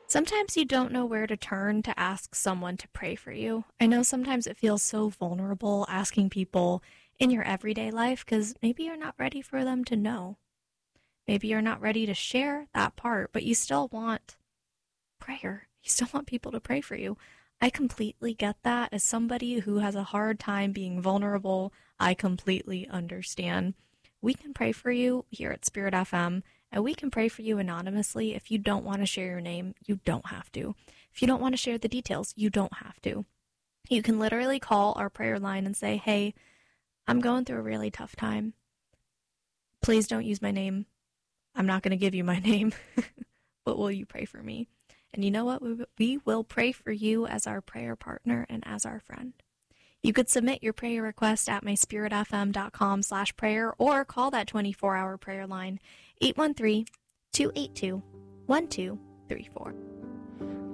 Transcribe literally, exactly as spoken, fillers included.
Sometimes you don't know where to turn to ask someone to pray for you. I know sometimes it feels so vulnerable asking people in your everyday life because maybe you're not ready for them to know. Maybe you're not ready to share that part, but you still want prayer. You still want people to pray for you. I completely get that. As somebody who has a hard time being vulnerable, I completely understand. We can pray for you here at Spirit F M, and we can pray for you anonymously. If you don't want to share your name, you don't have to. If you don't want to share the details, you don't have to. You can literally call our prayer line and say, hey, I'm going through a really tough time. Please don't use my name. I'm not going to give you my name, but will you pray for me? And you know what? We will pray for you as our prayer partner and as our friend. You could submit your prayer request at myspiritfm.com slash prayer or call that twenty-four hour prayer line, eight one three, two eight two, one two three four.